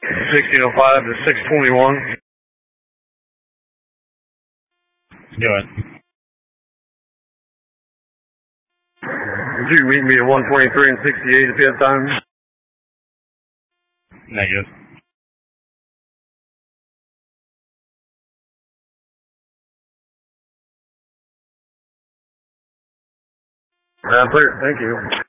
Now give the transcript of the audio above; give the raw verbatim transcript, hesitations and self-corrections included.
sixteen oh five to six twenty-one. Do it. Would you meet me at one twenty-three and sixty-eight if you have time? Negative. Uh, clear. Thank you.